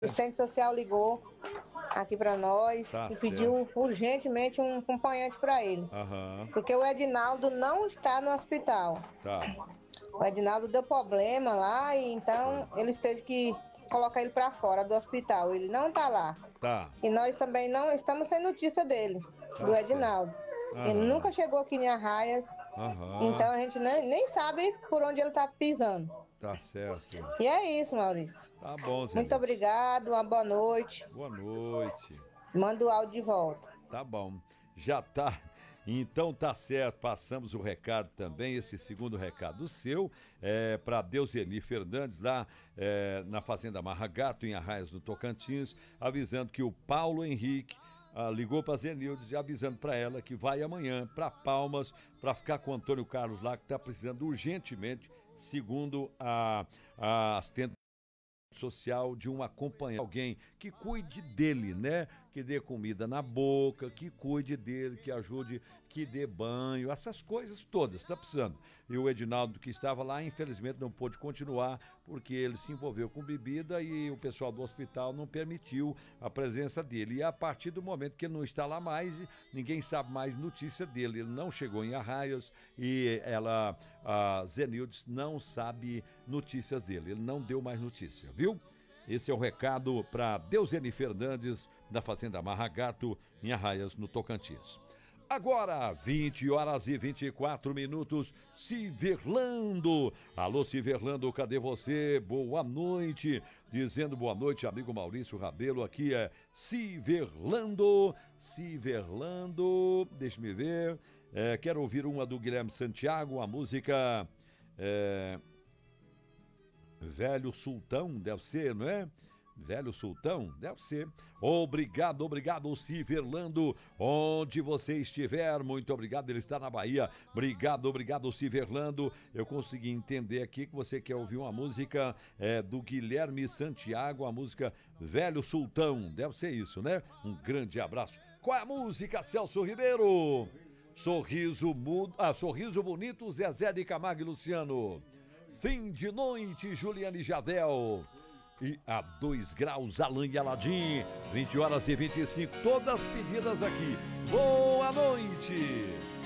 assistente social ligou aqui para nós Tá e certo. pediu urgentemente um acompanhante para ele. Aham, Porque o Edinaldo não está no hospital. tá. O Edinaldo deu problema lá e então eles teve que colocar ele para fora do hospital. Ele não está lá. Tá, E nós também não estamos sem notícia dele, tá do certo. Edinaldo. Ele Aham, nunca chegou aqui em Arraias, aham, então a gente nem sabe por onde ele está pisando. tá certo. E é isso, Maurício. Tá bom, Muito Zenildes. obrigado, uma boa noite. Boa noite. Manda o áudio de volta. Tá bom. Já tá. Então tá certo, passamos o recado também, esse segundo recado seu, para Deuseni Fernandes, lá na Fazenda Marragato, em Arraias, no Tocantins, avisando que o Paulo Henrique ligou para Zenildes, avisando para ela que vai amanhã para Palmas para ficar com o Antônio Carlos lá, que está precisando urgentemente, segundo a assistente social, de um acompanhante, alguém que cuide dele, né? Que dê comida na boca, que cuide dele, que ajude, que dê banho, essas coisas todas, tá precisando. E o Edinaldo, que estava lá, infelizmente não pôde continuar, porque ele se envolveu com bebida e o pessoal do hospital não permitiu a presença dele. E a partir do momento que ele não está lá mais, ninguém sabe mais notícia dele. Ele não chegou em Arraias e a Zenildes, não sabe notícias dele. Ele não deu mais notícia, viu? Esse é o recado para Deuseni Fernandes, da Fazenda Marragato, em Arraias, no Tocantins. Agora, 20 horas e 24 minutos, Civerlando. Alô, Civerlando, cadê você? Boa noite. Dizendo boa noite, amigo Maurício Rabelo, aqui é Civerlando. Civerlando, deixa-me ver. Quero ouvir uma do Guilherme Santiago, a música Velho Sultão, deve ser, não é? Velho Sultão? Deve ser. Obrigado, obrigado, Civerlando, onde você estiver, muito obrigado, ele está na Bahia. Obrigado, obrigado, Civerlando. Eu consegui entender aqui que você quer ouvir uma música do Guilherme Santiago, a música Velho Sultão, deve ser isso, né? Um grande abraço. Qual é a música, Celso Ribeiro? Sorriso mudo, Sorriso Bonito, Zezé de Camargo e Luciano. Fim de noite, Juliane Jadel. E a 2 graus, Alan e Aladim. 20 horas e 25, todas pedidas aqui. Boa noite.